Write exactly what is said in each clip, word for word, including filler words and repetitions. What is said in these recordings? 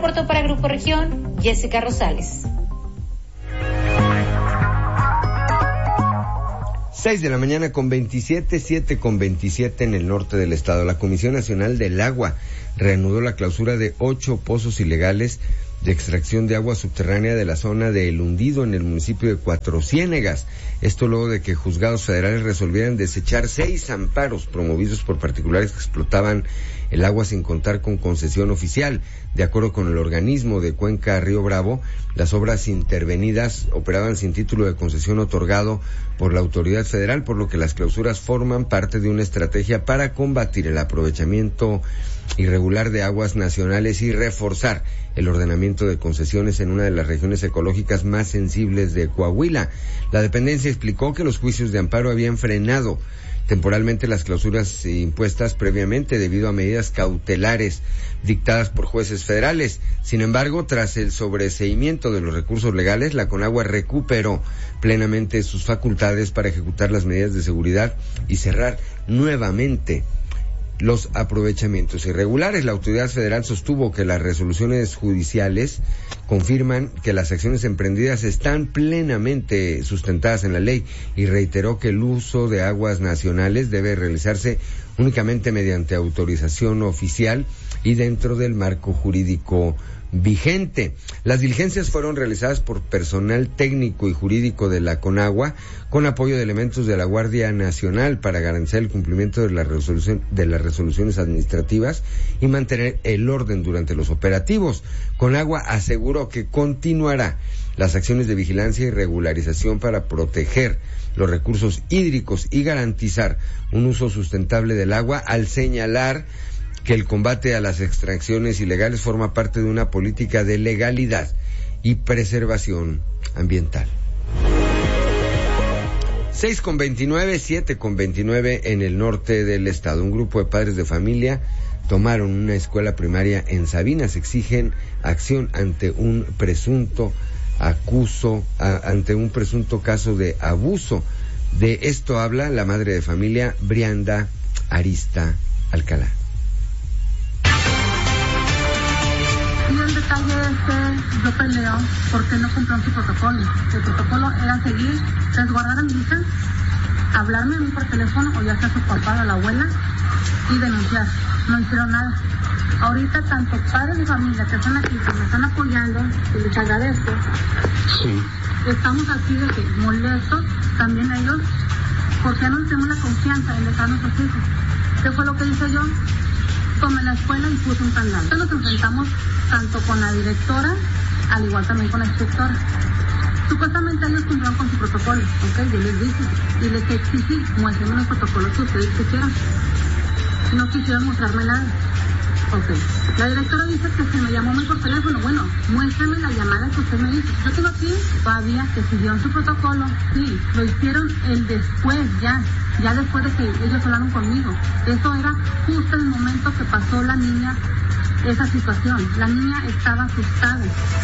Reportó para Grupo Región, Jessica Rosales. seis de la mañana con veintisiete, siete con veintisiete en el norte del estado. La Comisión Nacional del Agua reanudó la clausura de ocho pozos ilegales de extracción de agua subterránea de la zona de El Hundido en el municipio de Cuatro Ciénegas. Esto luego de que juzgados federales resolvieran desechar seis amparos promovidos por particulares que explotaban el agua sin contar con concesión oficial. De acuerdo con el organismo de Cuenca Río Bravo, las obras intervenidas operaban sin título de concesión otorgado por la autoridad federal, por lo que las clausuras forman parte de una estrategia para combatir el aprovechamiento irregular de aguas nacionales y reforzar el ordenamiento de concesiones en una de las regiones ecológicas más sensibles de Coahuila. La dependencia explicó que los juicios de amparo habían frenado temporalmente las clausuras impuestas previamente debido a medidas cautelares dictadas por jueces federales. Sin embargo, tras el sobreseimiento de los recursos legales, la Conagua recuperó plenamente sus facultades para ejecutar las medidas de seguridad y cerrar nuevamente los aprovechamientos irregulares. La autoridad federal sostuvo que las resoluciones judiciales confirman que las acciones emprendidas están plenamente sustentadas en la ley y reiteró que el uso de aguas nacionales debe realizarse únicamente mediante autorización oficial y dentro del marco jurídico vigente. Las diligencias fueron realizadas por personal técnico y jurídico de la Conagua con apoyo de elementos de la Guardia Nacional para garantizar el cumplimiento de la resolución de las resoluciones administrativas y mantener el orden durante los operativos. Conagua aseguró que continuará las acciones de vigilancia y regularización para proteger los recursos hídricos y garantizar un uso sustentable del agua, al señalar que el combate a las extracciones ilegales forma parte de una política de legalidad y preservación ambiental. seis con veintinueve, siete con veintinueve en el norte del estado. Un grupo de padres de familia tomaron una escuela primaria en Sabinas. Exigen acción ante un presunto acuso, a, ante un presunto caso de abuso. De esto habla la madre de familia, Brianda Arista Alcalá. Y el detalle es que yo peleo porque no cumplieron su protocolo. El protocolo era seguir, resguardar a mi hija, hablarme a mí por teléfono o ya sea su papá o la abuela y denunciar. No hicieron nada. Ahorita tanto padres de familia que están aquí, que me están apoyando, y les agradezco. Sí. Estamos aquí de que molestos también ellos, porque ya no tenemos la confianza en dejar a nuestros hijos. ¿Qué fue lo que hice yo? Tomé la escuela y puse un candado. Entonces nos enfrentamos tanto con la directora, al igual también con la instructora. Supuestamente ellos cumplieron con su protocolo, ¿ok? Yo les dije, y les exigí, muéstrenme los protocolos que ustedes quisieran. No quisieron mostrarme nada. Ok. La directora dice que se me llamó muy por teléfono. Bueno, muéstrame la llamada que usted me hizo. Yo tengo aquí todavía que siguieron su protocolo. Sí, lo hicieron el después, ya. Ya después de que ellos hablaron conmigo. Eso era justo el momento que pasó la niña esa situación. La niña estaba asustada.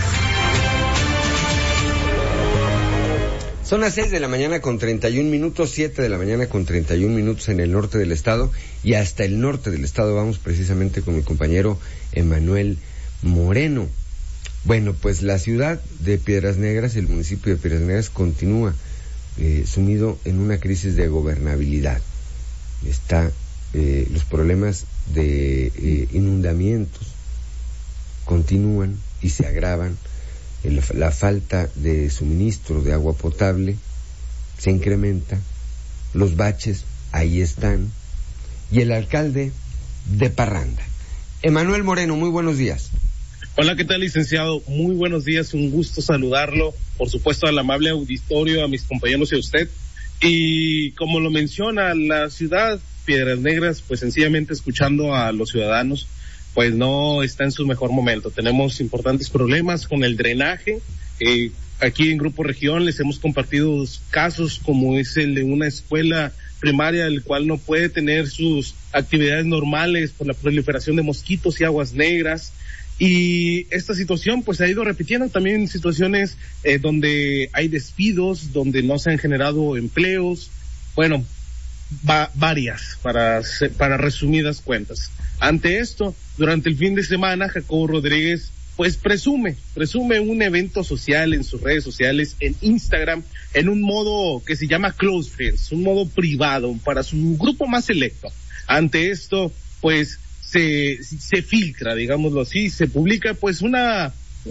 Son las seis de la mañana con treinta y un minutos, siete de la mañana con treinta y un minutos en el norte del estado, y hasta el norte del estado vamos precisamente con mi compañero Emanuel Moreno. Bueno, pues la ciudad de Piedras Negras, el municipio de Piedras Negras continúa eh, sumido en una crisis de gobernabilidad. Está eh, los problemas de eh, inundamientos continúan y se agravan. El, la falta de suministro de agua potable se incrementa, los baches ahí están, y el alcalde de parranda. Emanuel Moreno, muy buenos días. Hola, ¿qué tal, licenciado? Muy buenos días, un gusto saludarlo, por supuesto al amable auditorio, a mis compañeros y a usted. Y como lo menciona, la ciudad Piedras Negras, pues sencillamente escuchando a los ciudadanos, pues no está en su mejor momento. Tenemos importantes problemas con el drenaje. Eh, aquí en Grupo Región les hemos compartido casos como es el de una escuela primaria, el cual no puede tener sus actividades normales por la proliferación de mosquitos y aguas negras. Y esta situación pues ha ido repitiendo también en situaciones eh, donde hay despidos, donde no se han generado empleos. Bueno, va, varias, para, para resumidas cuentas. Ante esto, durante el fin de semana, Jacobo Rodríguez pues presume, presume un evento social en sus redes sociales, en Instagram, en un modo que se llama Close Friends, un modo privado para su grupo más selecto. Ante esto, pues, se, se filtra, digámoslo así, se publica pues una,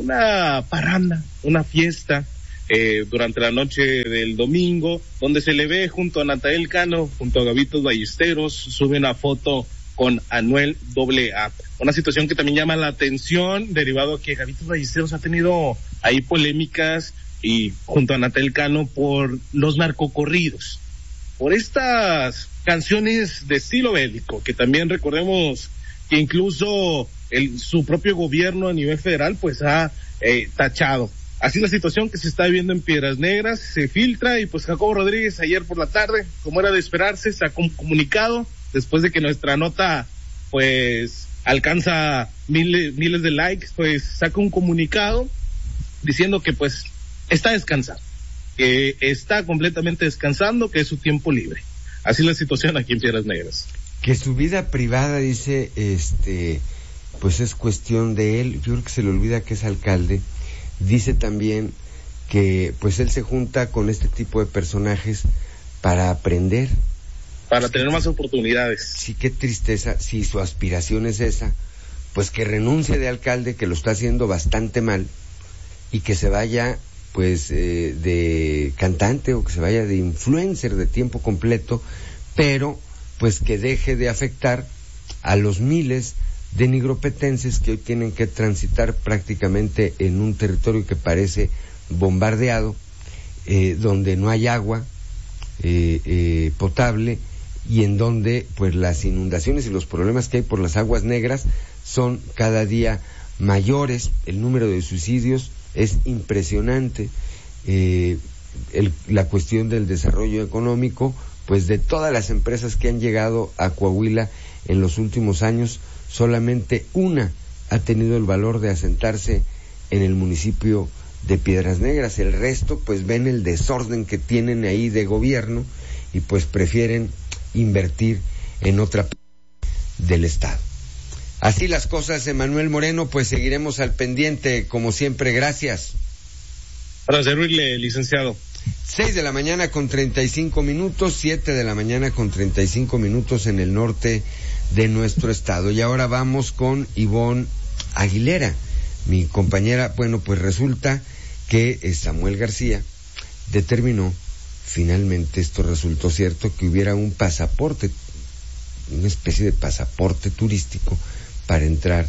una parranda, una fiesta, eh, durante la noche del domingo, donde se le ve junto a Natael Cano, junto a Gavitos Ballesteros, sube una foto con Anuel doble A. Una situación que también llama la atención, derivado a que Gavitos Ballesteros ha tenido ahí polémicas y junto a Natael Cano por los narcocorridos, por estas canciones de estilo bélico, que también recordemos que incluso el, su propio gobierno a nivel federal pues ha eh, tachado. Así la situación que se está viviendo en Piedras Negras, se filtra y pues Jacobo Rodríguez ayer por la tarde, como era de esperarse, sacó un comunicado después de que nuestra nota pues alcanza miles, miles de likes, pues saca un comunicado diciendo que pues está descansando, que está completamente descansando, que es su tiempo libre. Así la situación aquí en Piedras Negras. Que su vida privada, dice, este, pues es cuestión de él. Yo creo que se le olvida que es alcalde. Dice también que pues él se junta con este tipo de personajes para aprender, para tener más oportunidades. Sí, qué tristeza, si su aspiración es esa, pues que renuncie de alcalde, que lo está haciendo bastante mal, y que se vaya pues eh, de cantante o que se vaya de influencer de tiempo completo, pero pues que deje de afectar a los miles de nigropetenses que hoy tienen que transitar prácticamente en un territorio que parece bombardeado, eh, donde no hay agua eh, eh, potable, y en donde pues las inundaciones y los problemas que hay por las aguas negras son cada día mayores. El número de suicidios es impresionante. Eh, el, la cuestión del desarrollo económico, pues de todas las empresas que han llegado a Coahuila en los últimos años, solamente una ha tenido el valor de asentarse en el municipio de Piedras Negras. El resto pues ven el desorden que tienen ahí de gobierno y pues prefieren invertir en otra parte del estado. Así las cosas, Emanuel Moreno, pues seguiremos al pendiente, como siempre. Gracias. Para servirle, licenciado. Seis de la mañana con treinta y cinco minutos, siete de la mañana con treinta y cinco minutos en el norte de nuestro estado. Y ahora vamos con Ivonne Aguilera, mi compañera. Bueno, pues resulta que Samuel García determinó, finalmente esto resultó cierto, que hubiera un pasaporte, una especie de pasaporte turístico para entrar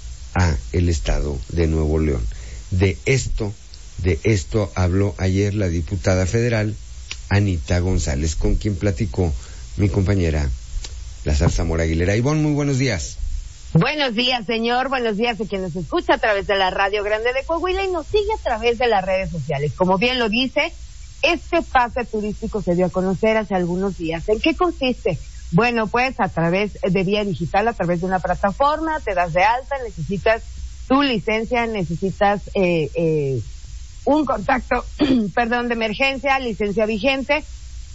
a el estado de Nuevo León. De esto, de esto habló ayer la diputada federal Anita González, con quien platicó mi compañera Lazar Zamora Aguilera. Ivonne, muy buenos días. Buenos días, señor. Buenos días a quien nos escucha a través de la Radio Grande de Coahuila y nos sigue a través de las redes sociales. Como bien lo dice, este pase turístico se dio a conocer hace algunos días. ¿En qué consiste? Bueno, pues a través de vía digital, a través de una plataforma, te das de alta, necesitas tu licencia, necesitas eh, eh, un contacto, perdón, de emergencia, licencia vigente,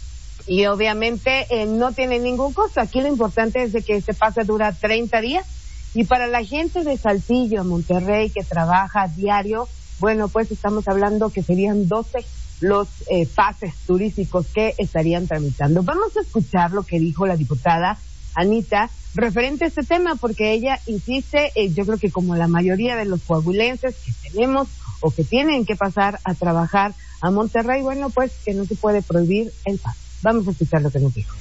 y obviamente eh, no tiene ningún costo. Aquí lo importante es de que este pase dura treinta días, y para la gente de Saltillo, Monterrey, que trabaja a diario, bueno, pues estamos hablando que serían doce los eh, pases turísticos que estarían tramitando. Vamos a escuchar lo que dijo la diputada Anita referente a este tema, porque ella insiste, eh, yo creo que como la mayoría de los coahuilenses que tenemos o que tienen que pasar a trabajar a Monterrey, bueno, pues que no se puede prohibir el pase. Vamos a escuchar lo que nos dijo.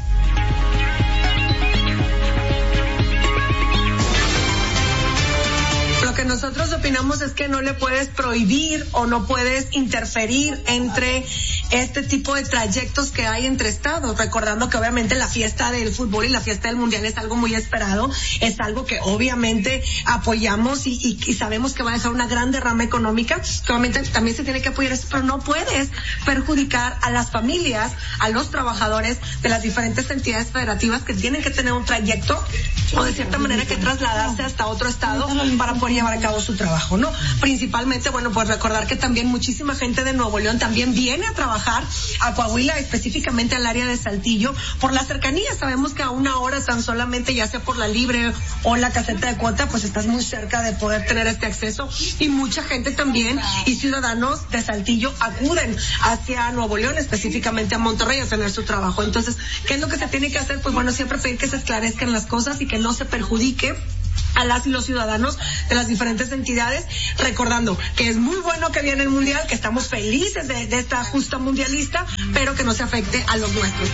Lo que nosotros opinamos es que no le puedes prohibir o no puedes interferir entre este tipo de trayectos que hay entre estados, recordando que obviamente la fiesta del fútbol y la fiesta del mundial es algo muy esperado, es algo que obviamente apoyamos y, y, y sabemos que va a dejar una gran derrama económica, que obviamente también se tiene que apoyar eso, pero no puedes perjudicar a las familias, a los trabajadores de las diferentes entidades federativas que tienen que tener un trayecto o de cierta manera que trasladarse hasta otro estado para poder llevar a cabo su trabajo, ¿no? Principalmente, bueno, pues recordar que también muchísima gente de Nuevo León también viene a trabajar a Coahuila, específicamente al área de Saltillo, por la cercanía. Sabemos que a una hora tan solamente, ya sea por la Libre o la caseta de Cuota, pues estás muy cerca de poder tener este acceso, y mucha gente también y ciudadanos de Saltillo acuden hacia Nuevo León, específicamente a Monterrey, a tener su trabajo. Entonces, ¿qué es lo que se tiene que hacer? Pues bueno, siempre pedir que se esclarezcan las cosas y que no se perjudique a las y los ciudadanos de las diferentes entidades, recordando que es muy bueno que viene el Mundial, que estamos felices de, de esta justa mundialista, pero que no se afecte a los nuestros.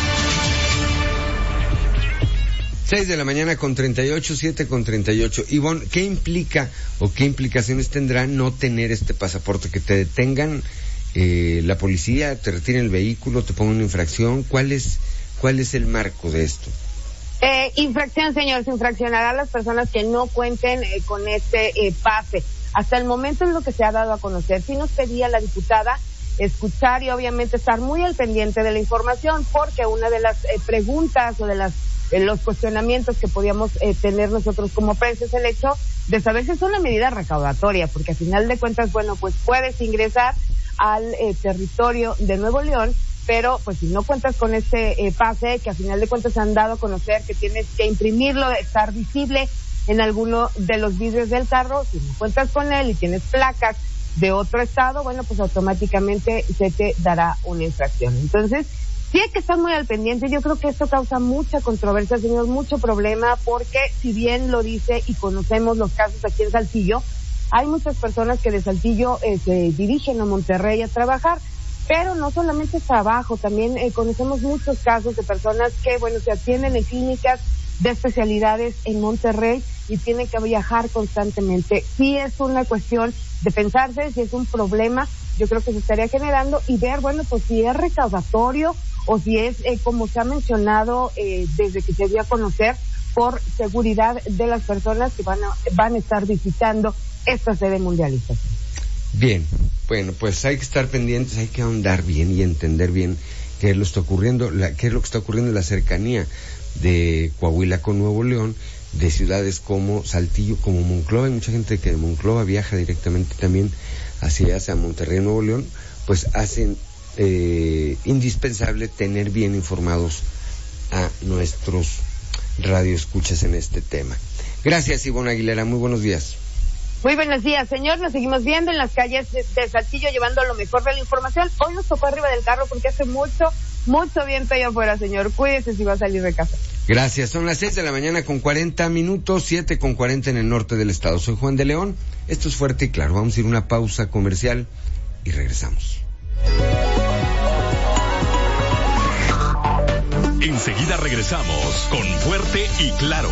Seis de la mañana con treinta y ocho, siete con treinta y ocho. Ivonne, ¿qué implica o qué implicaciones tendrá no tener este pasaporte? Que te detengan eh, la policía, te retiren el vehículo, te pongan una infracción. ¿Cuál es, cuál es el marco de esto? Eh, infracción, señor, se infraccionará a las personas que no cuenten eh, con este eh, pase. Hasta el momento es lo que se ha dado a conocer. Sí nos pedía la diputada escuchar y obviamente estar muy al pendiente de la información, porque una de las eh, preguntas o de las eh, los cuestionamientos que podíamos eh, tener nosotros como prensa es el hecho de saber si es una medida recaudatoria, porque al final de cuentas, bueno, pues puedes ingresar al eh, territorio de Nuevo León, pero pues si no cuentas con este eh, pase, que al final de cuentas han dado a conocer que tienes que imprimirlo, estar visible en alguno de los vidrios del carro, si no cuentas con él y tienes placas de otro estado, bueno, pues automáticamente se te dará una infracción. Entonces, sí hay que estar muy al pendiente. Yo creo que esto causa mucha controversia, señor, mucho problema, porque si bien lo dice y conocemos los casos aquí en Saltillo, hay muchas personas que de Saltillo eh, se dirigen a Monterrey a trabajar, pero no solamente es trabajo, también eh, conocemos muchos casos de personas que, bueno, se atienden en clínicas de especialidades en Monterrey y tienen que viajar constantemente. Sí es una cuestión de pensarse si es un problema, yo creo que se estaría generando, y ver, bueno, pues si es recaudatorio o si es, eh, como se ha mencionado eh, desde que se dio a conocer, por seguridad de las personas que van a, van a estar visitando esta sede mundialista. Bien, bueno, pues hay que estar pendientes, hay que ahondar bien y entender bien qué es lo que está ocurriendo, la, qué es lo que está ocurriendo en la cercanía de Coahuila con Nuevo León, de ciudades como Saltillo, como Monclova. Hay mucha gente que de Monclova viaja directamente también hacia, hacia Monterrey, Nuevo León, pues hacen eh, indispensable tener bien informados a nuestros radioescuchas en este tema. Gracias, Ivonne Aguilera, muy buenos días. Muy buenos días, señor. Nos seguimos viendo en las calles de, de Saltillo, llevando lo mejor de la información. Hoy nos tocó arriba del carro porque hace mucho, mucho viento allá afuera, señor. Cuídese si va a salir de casa. Gracias. Son las seis de la mañana con cuarenta minutos, siete con cuarenta en el norte del estado. Soy Juan de León. Esto es Fuerte y Claro. Vamos a ir a una pausa comercial y regresamos. Enseguida regresamos con Fuerte y Claro.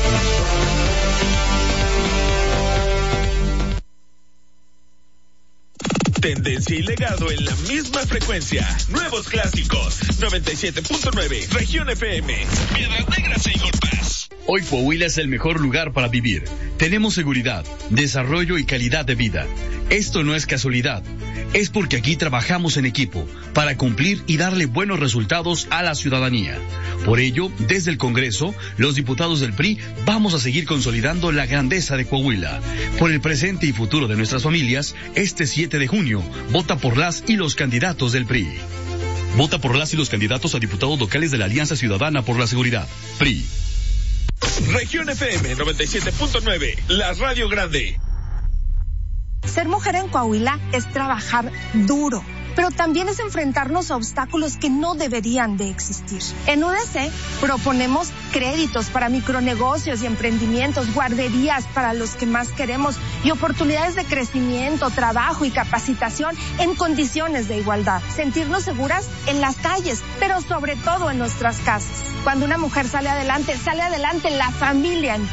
Tendencia y legado en la misma frecuencia. Nuevos clásicos. noventa y siete punto nueve. Región F M. Piedras Negras e Eagle Pass. Hoy Coahuila es el mejor lugar para vivir. Tenemos seguridad, desarrollo y calidad de vida. Esto no es casualidad. Es porque aquí trabajamos en equipo para cumplir y darle buenos resultados a la ciudadanía. Por ello, desde el Congreso, los diputados del P R I vamos a seguir consolidando la grandeza de Coahuila. Por el presente y futuro de nuestras familias, este siete de junio, vota por las y los candidatos del P R I. Vota por las y los candidatos a diputados locales de la Alianza Ciudadana por la Seguridad. P R I. Región F M noventa y siete punto nueve, la radio grande. Ser mujer en Coahuila es trabajar duro, pero también es enfrentarnos a obstáculos que no deberían de existir. En U D C proponemos créditos para micronegocios y emprendimientos, guarderías para los que más queremos y oportunidades de crecimiento, trabajo y capacitación en condiciones de igualdad. Sentirnos seguras en las calles, pero sobre todo en nuestras casas. Cuando una mujer sale adelante, sale adelante la familia entera.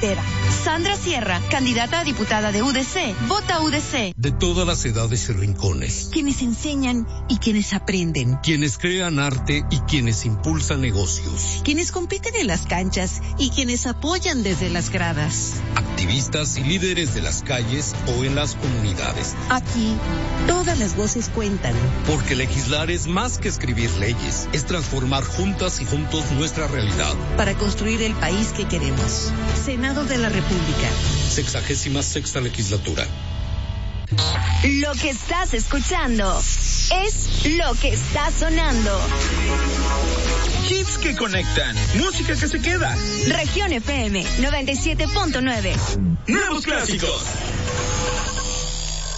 Sandra Sierra, candidata a diputada de U D C. Vota U D C. De todas las edades y rincones. Quienes enseñan y quienes aprenden. Quienes crean arte y quienes impulsan negocios. Quienes compiten en las canchas y quienes apoyan desde las gradas. Activistas y líderes de las calles o en las comunidades. Aquí, todas las voces cuentan. Porque legislar es más que escribir leyes, es transformar juntas y juntos nuestra realidad. Para construir el país que queremos. Senado de la República. Sexagésima sexta legislatura. Lo que estás escuchando es lo que está sonando. Hits que conectan, música que se queda. Región F M noventa y siete punto nueve. Nuevos clásicos.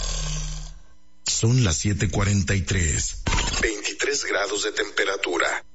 Son las siete cuarenta y tres. veintitrés grados de temperatura.